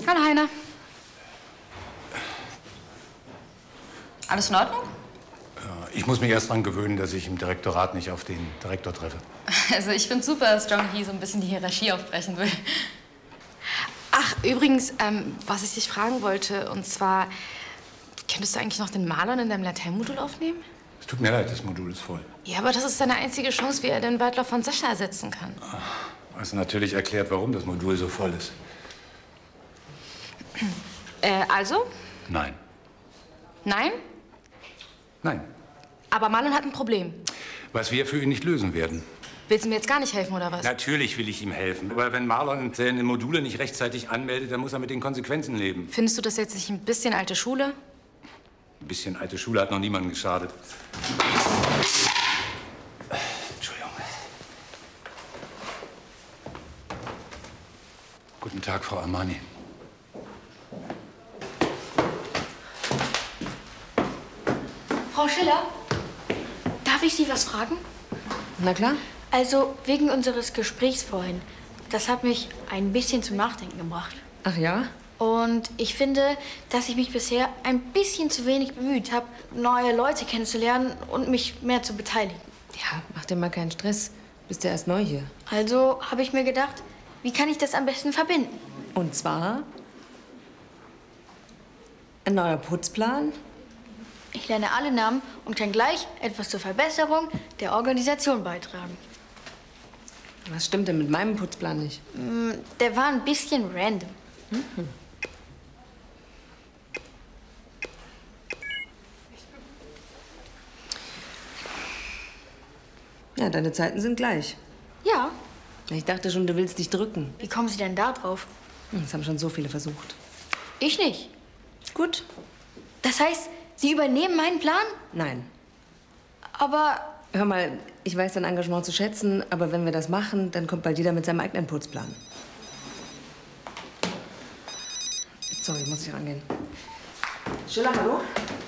Hallo, Heiner. Alles in Ordnung? Ich muss mich erst daran gewöhnen, dass ich im Direktorat nicht auf den Direktor treffe. Also ich finde super, dass John hier so ein bisschen die Hierarchie aufbrechen will. Ach, übrigens, was ich dich fragen wollte, und zwar, könntest du eigentlich noch den Marlon in deinem Laternenmodul aufnehmen? Es tut mir leid, das Modul ist voll. Ja, aber das ist seine einzige Chance, wie er den Weitlauf von Sascha ersetzen kann. Was natürlich erklärt, warum das Modul so voll ist. Also? Nein. Nein? Nein. Aber Marlon hat ein Problem. Was wir für ihn nicht lösen werden. Willst du mir jetzt gar nicht helfen, oder was? Natürlich will ich ihm helfen. Aber wenn Marlon seine Module nicht rechtzeitig anmeldet, dann muss er mit den Konsequenzen leben. Findest du das jetzt nicht ein bisschen alte Schule? Ein bisschen alte Schule hat noch niemandem geschadet. Entschuldigung. Guten Tag, Frau Armani. Frau Schiller, darf ich Sie was fragen? Na klar. Also wegen unseres Gesprächs vorhin. Das hat mich ein bisschen zum Nachdenken gebracht. Ach ja? Und ich finde, dass ich mich bisher ein bisschen zu wenig bemüht habe, neue Leute kennenzulernen und mich mehr zu beteiligen. Ja, mach dir mal keinen Stress. Bist ja erst neu hier. Also habe ich mir gedacht, wie kann ich das am besten verbinden? Und zwar ein neuer Putzplan. Ich lerne alle Namen und kann gleich etwas zur Verbesserung der Organisation beitragen. Was stimmt denn mit meinem Putzplan nicht? Der war ein bisschen random. Ja, deine Zeiten sind gleich. Ja. Ich dachte schon, du willst dich drücken. Wie kommen Sie denn da drauf? Das haben schon so viele versucht. Ich nicht. Gut. Das heißt, Sie übernehmen meinen Plan? Nein. Aber Hör mal, ich weiß dein Engagement zu schätzen, aber wenn wir das machen, dann kommt bald jeder mit seinem eigenen Putzplan. Sorry, muss ich rangehen. Schiller, hallo?